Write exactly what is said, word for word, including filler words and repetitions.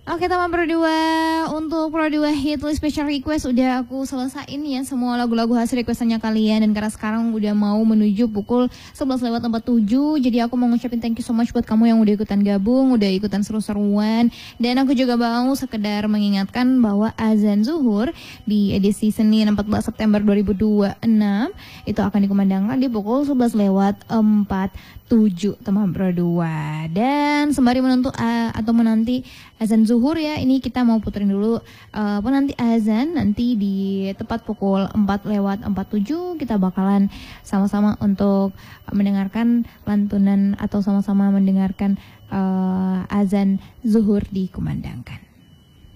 Oke teman berdua, untuk berdua hit list special request udah aku selesaiin ya semua lagu-lagu hasil requestannya kalian. Dan karena sekarang udah mau menuju pukul sebelas lewat empat puluh tujuh, jadi aku mau ngucapin thank you so much buat kamu yang udah ikutan gabung, udah ikutan seru-seruan. Dan aku juga mau sekedar mengingatkan bahwa azan zuhur di edisi Senin empat belas September dua ribu dua puluh enam itu akan dikumandangkan di pukul sebelas lewat empat puluh tujuh teman berdua. Dan sembari menentu uh, atau menanti azan zuhur ya, ini kita mau puterin dulu uh, penanti azan. Nanti di tepat pukul empat lewat empat puluh tujuh kita bakalan sama-sama untuk mendengarkan lantunan atau sama-sama mendengarkan uh, azan zuhur dikumandangkan.